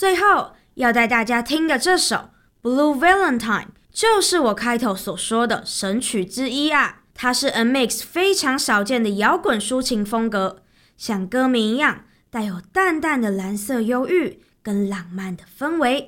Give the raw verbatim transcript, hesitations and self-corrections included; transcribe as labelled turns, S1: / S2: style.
S1: 最后要带大家听的这首 Blue Valentine 就是我开头所说的神曲之一啊。它是 N M I X 非常少见的摇滚抒情风格，像歌名一样带有淡淡的蓝色忧郁跟浪漫的氛围。